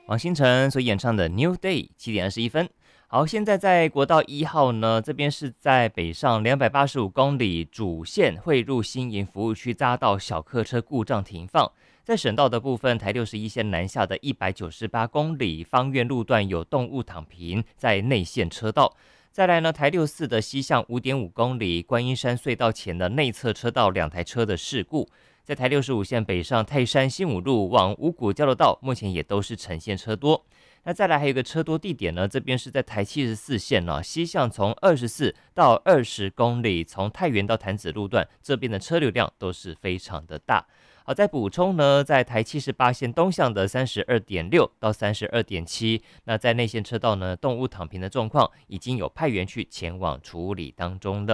王心晨所演唱的《New Day》7:21。好，现在在国道1号呢，这边是在北上285公里主线汇入新营服务区匝道小客车故障停放。在省道的部分，台61线南下的198公里芳苑路段有动物躺平在内线车道。再来呢，台64的西向5.5公里观音山隧道前的内侧车道2台车的事故。在台65线北上泰山新武路往五股交流道，目前也都是呈现车多。那再来还有一个车多地点呢，这边是在台74线西向从24到20公里，从太原到潭子路段，这边的车流量都是非常的大。好，再补充呢，在台78线东向的32.6到32.7，那在内线车道呢，动物躺平的状况已经有派员去前往处理当中了。